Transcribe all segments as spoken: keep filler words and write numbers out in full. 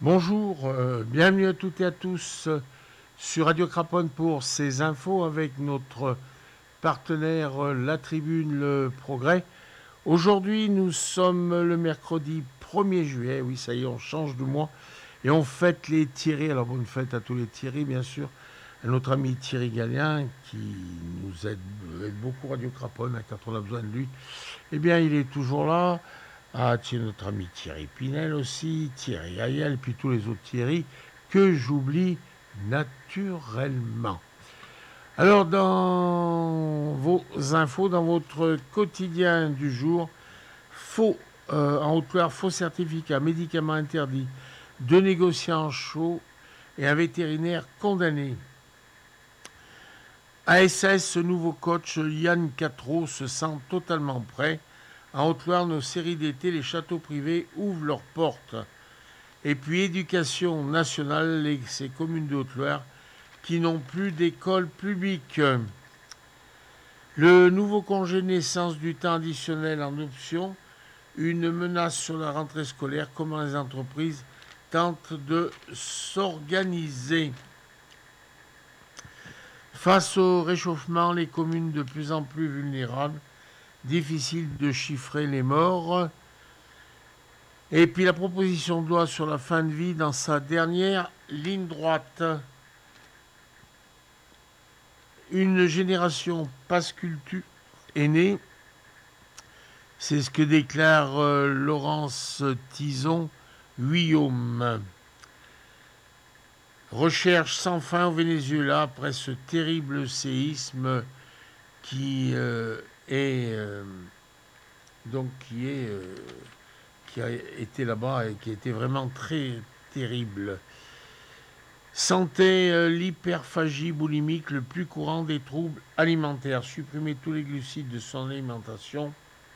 Bonjour, euh, bienvenue à toutes et à tous euh, sur Radio Craponne pour ces infos avec notre partenaire euh, La Tribune Le Progrès. Aujourd'hui, nous sommes le mercredi premier juillet, oui ça y est, on change de mois et on fête les Thierry. Alors bonne fête à tous les Thierry, bien sûr, à notre ami Thierry Gallien qui nous aide, aide beaucoup Radio Craponne hein, quand on a besoin de lui. Eh bien, il est toujours là. Ah, tiens, notre ami Thierry Pinel aussi, Thierry Ayel, puis tous les autres Thierry que j'oublie naturellement. Alors, dans vos infos, dans votre quotidien du jour, faux, euh, en Haute-Loire, faux certificat, médicaments interdits, deux négociants chauds et un vétérinaire condamné. A S S, ce nouveau coach, Yann Quatreau, se sent totalement prêt. En Haute-Loire, nos séries d'été, les châteaux privés ouvrent leurs portes. Et puis, éducation nationale, les, ces communes de Haute-Loire qui n'ont plus d'école publique. Le nouveau congé de naissance du temps additionnel en option, une menace sur la rentrée scolaire, comment les entreprises tentent de s'organiser. Face au réchauffement, les communes de plus en plus vulnérables, difficile de chiffrer les morts. Et puis la proposition de loi sur la fin de vie dans sa dernière ligne droite. Une génération passe culture est née. C'est ce que déclare euh, Laurence Tison-Guillaume. Recherche sans fin au Venezuela après ce terrible séisme qui euh, est euh, donc qui est euh, qui a été là-bas et qui était vraiment très terrible. Santé, euh, l'hyperphagie boulimique, le plus courant des troubles alimentaires. Supprimer tous les glucides de son alimentation.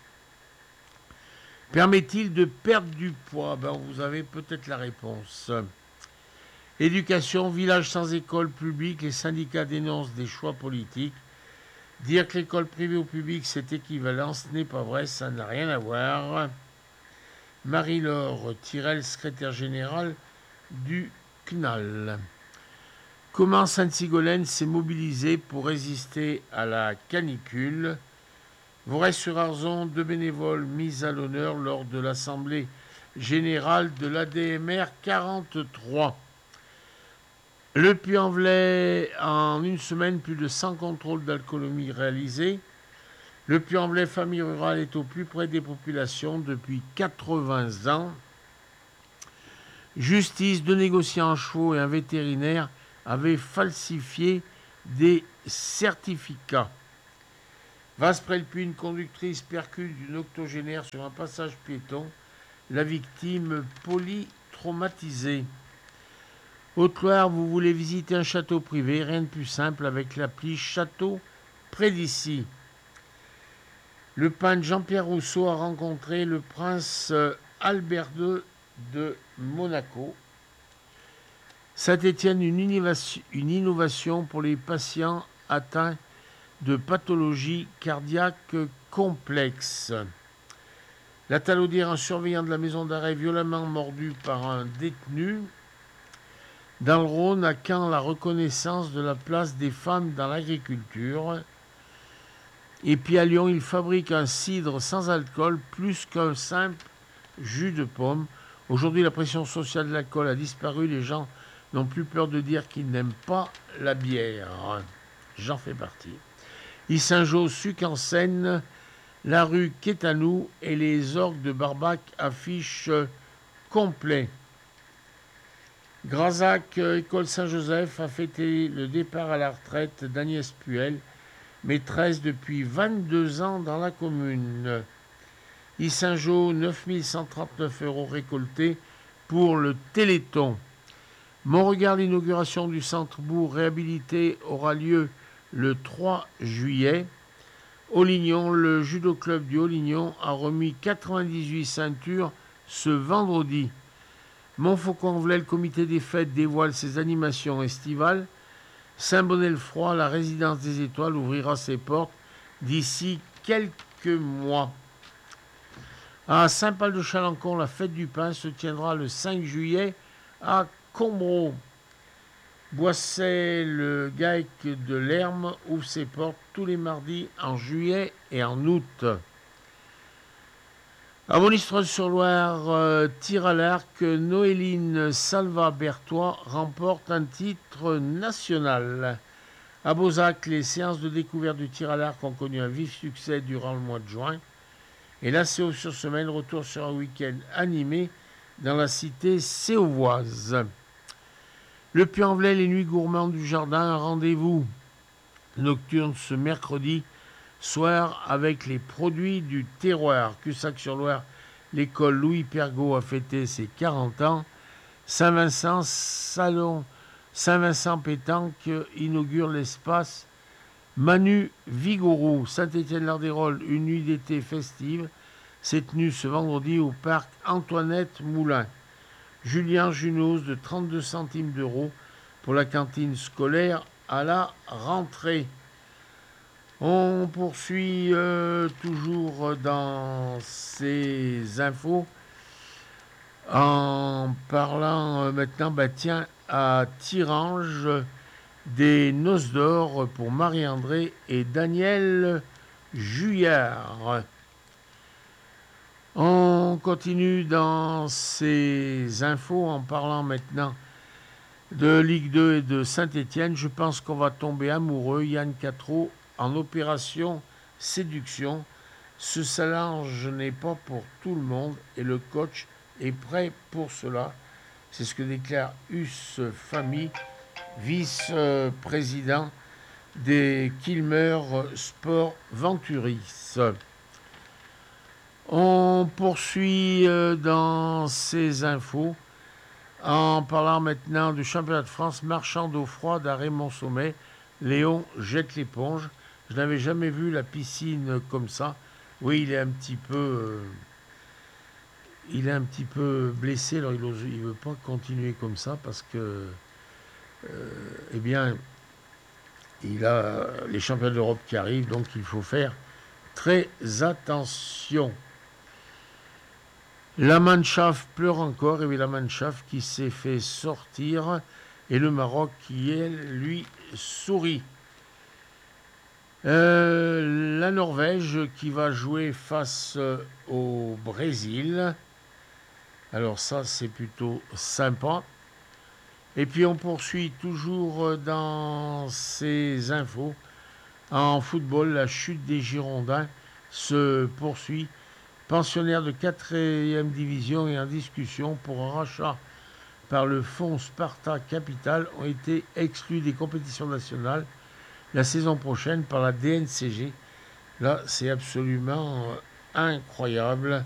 Permet-il de perdre du poids? Ben, vous avez peut-être la réponse. Éducation, village sans école publique, les syndicats dénoncent des choix politiques. Dire que l'école privée ou publique c'est équivalent, ce n'est pas vrai, ça n'a rien à voir. Marie-Laure Tirel, secrétaire générale du C N A L. Comment Sainte-Sigolène s'est mobilisée pour résister à la canicule? Vorey-sur-Arzon, deux bénévoles mis à l'honneur lors de l'Assemblée générale de l'A D M R quarante-trois. Le Puy-en-Velay, en une semaine, plus de cent contrôles d'alcoolémie réalisés. Le Puy-en-Velay Famille Rurale est au plus près des populations depuis quatre-vingts ans. Justice, deux négociants en chevaux et un vétérinaire avaient falsifié des certificats. Vasprel-Puy, une conductrice percute d'une octogénaire sur un passage piéton. La victime polytraumatisée. Haute-Loire, vous voulez visiter un château privé, rien de plus simple avec l'appli Château près d'ici. Le peintre Jean-Pierre Rousseau a rencontré le prince Albert deux de Monaco. Saint-Étienne, une innovation, une innovation pour les patients atteints de pathologies cardiaques complexes. La Talaudière, un surveillant de la maison d'arrêt violemment mordu par un détenu. Dans le Rhône, à Caen, la reconnaissance de la place des femmes dans l'agriculture. Et puis à Lyon, il fabrique un cidre sans alcool plus qu'un simple jus de pomme. Aujourd'hui, la pression sociale de l'alcool a disparu. Les gens n'ont plus peur de dire qu'ils n'aiment pas la bière. J'en fais partie. Yssingeau, Suc en Seine, la rue Quétanou et les orgues de Barbac affichent complet. Grazac, école Saint-Joseph, a fêté le départ à la retraite d'Agnès Puel, maîtresse depuis vingt-deux ans dans la commune. Yssingeau, neuf mille cent trente-neuf euros récoltés pour le Téléthon. Montregard, l'inauguration du centre-bourg réhabilité aura lieu le trois juillet. Aulignon, le judo club du Aulignon a remis quatre-vingt-dix-huit ceintures ce vendredi. Montfaucon-en-Velay, le comité des fêtes dévoile ses animations estivales. Saint-Bonnet-le-Froid, la résidence des étoiles, ouvrira ses portes d'ici quelques mois. À Saint-Paul-de-Chalancon, la fête du pain se tiendra le cinq juillet à Combreau. Boisset, le GAEC de l'Herme, ouvre ses portes tous les mardis en juillet et en août. À Monistrol-sur-Loire, euh, tir à l'arc, Noéline Salva-Bertois remporte un titre national. À Beauzac, les séances de découverte du tir à l'arc ont connu un vif succès durant le mois de juin. Et la Céaux-sur-Semaine retourne sur un week-end animé dans la cité séovoise. Le Puy-en-Velay, les nuits gourmandes du jardin, un rendez-vous nocturne ce mercredi soir avec les produits du terroir. Cussac-sur-Loire, l'école Louis Pergaud a fêté ses quarante ans. Saint-Vincent, salon Saint-Vincent Pétanque inaugure l'espace Manu Vigouroux. Saint-Étienne-Lardérolles, une nuit d'été festive, s'est tenue ce vendredi au parc Antoinette Moulin. Julien Junos de trente-deux centimes d'euros pour la cantine scolaire à la rentrée. On poursuit euh, toujours dans ces infos en parlant euh, maintenant, bah tiens, à Tirange, des noces d'or pour Marie-André et Daniel Juillard. On continue dans ces infos en parlant maintenant de Ligue deux et de Saint-Étienne. Je pense qu'on va tomber amoureux. Yann Catreau en opération séduction. Ce challenge n'est pas pour tout le monde et le coach est prêt pour cela. C'est ce que déclare Us Famille, vice-président des Kilmer Sport Venturis. On poursuit dans ces infos en parlant maintenant du championnat de France marchand d'eau froide à Raymond-Sommet. Léon jette l'éponge. Je n'avais jamais vu la piscine comme ça. Oui, il est un petit peu, euh, il est un petit peu blessé. Alors il ne veut pas continuer comme ça parce que, euh, eh bien, il a les championnats d'Europe qui arrivent, donc il faut faire très attention. La Mannschaft pleure encore, et oui, la Mannschaft qui s'est fait sortir, et le Maroc qui, elle, lui, sourit. Euh, la Norvège qui va jouer face au Brésil. Alors ça, c'est plutôt sympa. Et puis on poursuit toujours dans ces infos. En football, la chute des Girondins se poursuit. Pensionnaires de quatrième division et en discussion pour un rachat par le fonds Sparta Capital ont été exclus des compétitions nationales la saison prochaine par la D N C G. Là, c'est absolument incroyable.